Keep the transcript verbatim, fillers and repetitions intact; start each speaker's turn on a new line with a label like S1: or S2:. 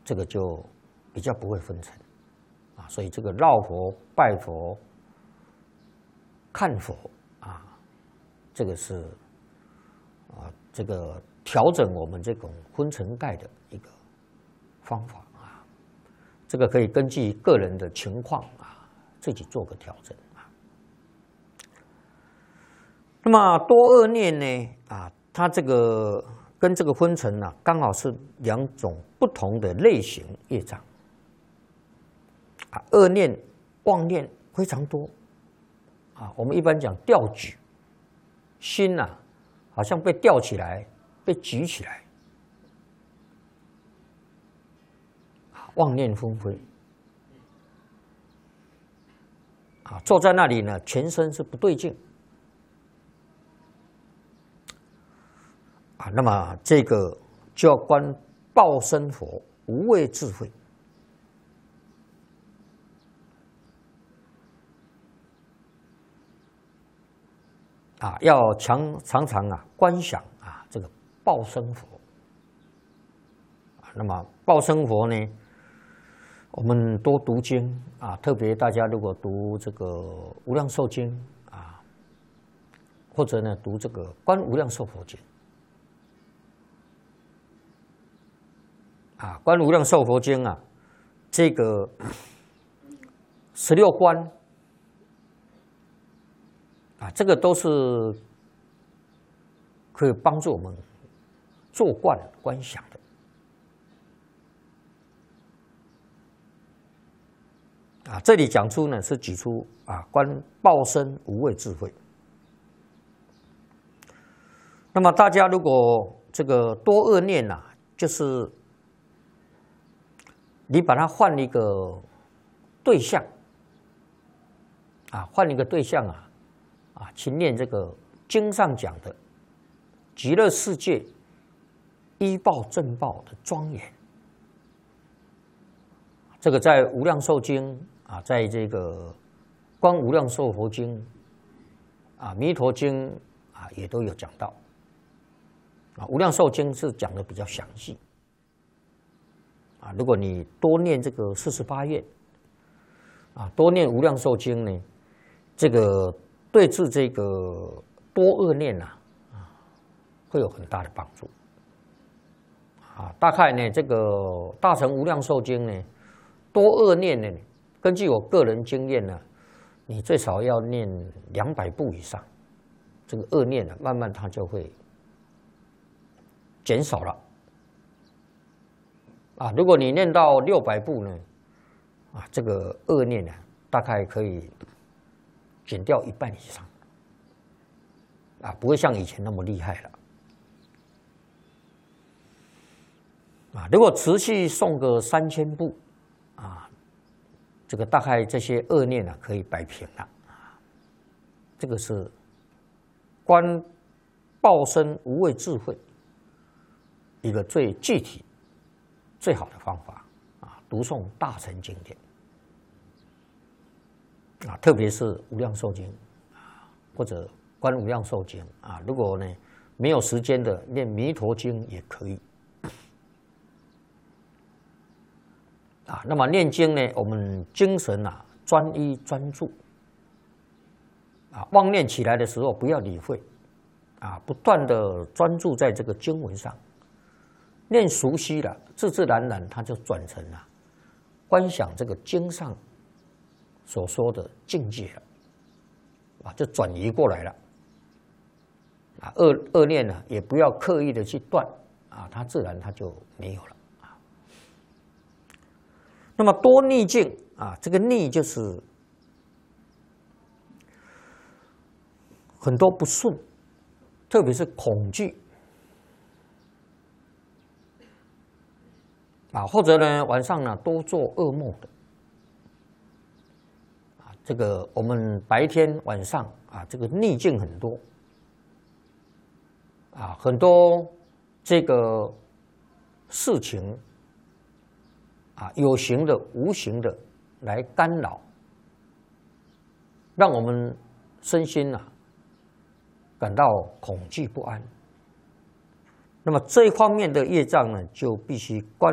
S1: 这个就比较不会昏沉啊。所以这个绕佛、拜佛、看佛啊，这个是啊这个调整我们这种昏沉盖的一个方法啊。这个可以根据个人的情况啊，自己做个调整啊。那么多恶念呢啊，它这个跟这个昏沉呢、啊，刚好是两种不同的类型业障啊。恶念、妄念非常多啊。我们一般讲吊举，心呐、啊，好像被吊起来，被举起来，妄念纷飞啊，坐在那里呢，全身是不对劲啊。那么这个就要观报身佛无畏智慧啊，要常常常啊观想啊这个报身佛啊。那么报身佛呢，我们多读经啊，特别大家如果读这个《无量寿经》啊，或者呢读这个《观无量寿佛经》啊，《观无量寿佛经》啊，这个十六观啊，这个都是可以帮助我们做观观想的。啊，这里讲出呢是举出啊观报身无畏智慧。那么大家如果这个多恶念呐、啊，就是你把它换一个对象啊，换一个对象啊啊，去念这个经上讲的极乐世界依报正报的庄严。这个在《无量寿经》啊，在这个《观无量寿佛经》啊，《弥陀经》啊，也都有讲到。啊，《无量寿经》是讲的比较详细。啊，如果你多念这个四十八愿，啊，多念《无量寿经》呢，这个对治这个多恶念呐，啊，会有很大的帮助。啊，大概呢，这个《大乘无量寿经》呢。多恶念呢？根据我个人经验呢，你最少要念两百部以上，这个恶念呢，慢慢它就会减少了。啊，如果你念到六百部呢，啊，这个恶念呢，大概可以减掉一半以上，啊，不会像以前那么厉害了。啊，如果持续诵个三千部。啊，这个大概这些恶念啊可以摆平了啊。这个是观报身无畏智慧一个最具体、最好的方法啊。读诵大乘经典啊，特别是《无量寿经》啊，或者《观无量寿经》啊。如果呢没有时间的，念《弥陀经》也可以。啊，那么念经呢，我们精神啊专一专注，啊，妄念起来的时候不要理会，啊，不断的专注在这个经文上，念熟悉了，自自然然它就转成了观想这个经上所说的境界了，啊，就转移过来了，啊，恶恶念呢也不要刻意的去断，啊，它自然它就没有了。那么多逆境啊，这个逆就是很多不顺，特别是恐惧啊，或者呢晚上呢多做噩梦的啊，这个我们白天晚上啊，这个逆境很多啊，很多这个事情。啊，有形的、无形的来干扰，让我们身心啊感到恐惧不安。那么这一方面的业障呢，就必须观。